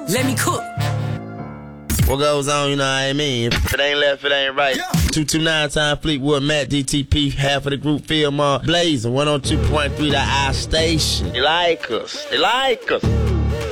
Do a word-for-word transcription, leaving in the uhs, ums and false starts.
Let me cook. What goes on, you know what I mean? If it ain't left, it ain't right. two two nine time Fleetwood, Matt, D T P, half of the group, Phil Mar, Blazing, one oh two point three, the I Station. They like us. They like us.